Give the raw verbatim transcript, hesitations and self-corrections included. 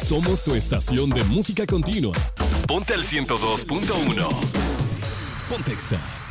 Somos tu estación de música continua. Ponte al ciento dos punto uno. Pontexa.